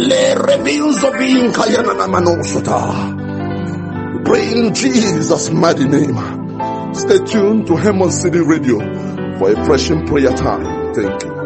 Le reveals of being Kayana Manosota. Pray in Jesus' mighty name. Stay tuned to Hammond City Radio for a fresh prayer time. Thank you.